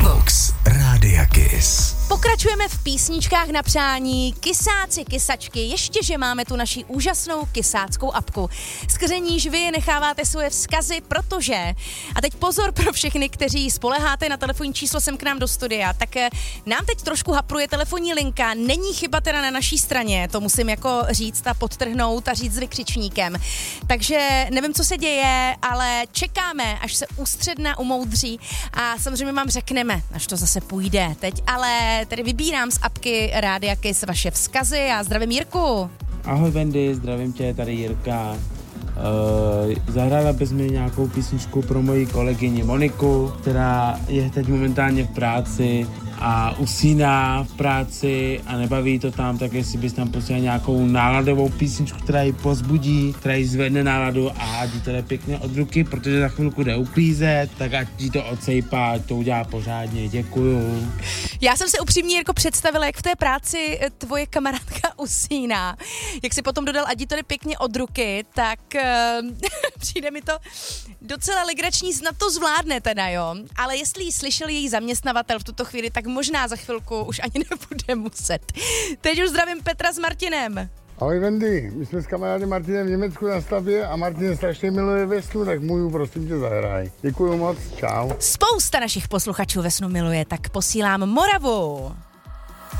Box Rádia Kiss. Pokračujeme v písničkách na přání. Kysáci, kysačky, ještě, že máme tu naši úžasnou kysáckou apku, skrze níž vy necháváte svoje vzkazy, protože, a teď pozor pro všechny, kteří spoleháte na telefonní číslo sem k nám do studia, tak nám teď trošku hapruje telefonní linka, není chyba teda na naší straně, to musím jako říct a podtrhnout a říct s vykřičníkem. Takže nevím, co se děje, ale čekáme, až se ústředna umoudří a samozřejmě vám řekneme, až to zase půjde teď, ale tedy vybírám z apky Rádia Kiss vaše vzkazy a zdravím Jirku. Ahoj Wendy, zdravím tě, tady Jirka. Zahrála bys mi nějakou písničku pro moji kolegyni Moniku, která je teď momentálně v práci a usíná v práci a nebaví to tam, tak jestli bys tam pustila nějakou náladovou písničku, která ji pozbudí, která ji zvedne náladu a ať jí to jde pěkně od ruky, protože za chvilku jde uklízet, tak ať jí to odsejpá, ať to udělá pořádně, děkuju. Já jsem se upřímně, Jirko, představila, jak v té práci tvoje kamarádka usíná. Jak si potom dodal, ať jí to jde pěkně od ruky, tak přijde mi to docela legrační, snad to zvládne teda, jo. Ale jestli ji slyšel její zaměstnavatel v tuto chvíli, tak možná za chvilku už ani nebude muset. Teď už zdravím Petra s Martinem. Ahoj Wendy, my jsme s kamarádem Martinem v Německu na stavbě a Martin strašně miluje Vesnu, tak můžu prosím tě zahraj. Děkuju moc, čau. Spousta našich posluchačů Vesnu miluje, tak posílám Moravu.